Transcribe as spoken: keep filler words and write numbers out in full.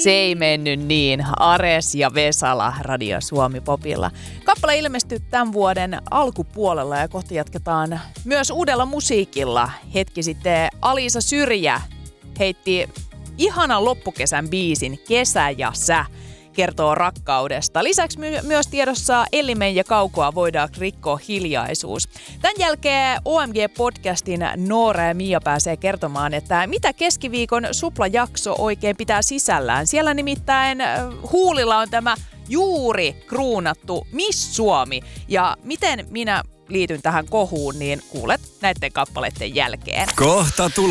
Se ei mennyt niin. Ares ja Vesala Radio Suomi Popilla. Kappale ilmestyi tämän vuoden alkupuolella ja kohta jatketaan myös uudella musiikilla. Hetki sitten Alisa Syrjä heitti ihanan loppukesän biisin Kesä ja sä. Kertoo rakkaudesta. Lisäksi my- myös tiedossa Elimen ja Kaukoa voidaan rikkoa hiljaisuus. Tämän jälkeen O M G-podcastin Noora ja Mia pääsee kertomaan, että mitä keskiviikon suplajakso oikein pitää sisällään. Siellä nimittäin huulilla on tämä juuri kruunattu Miss Suomi. Ja miten minä liityn tähän kohuun, niin kuulet näiden kappaleiden jälkeen. Kohta tulo.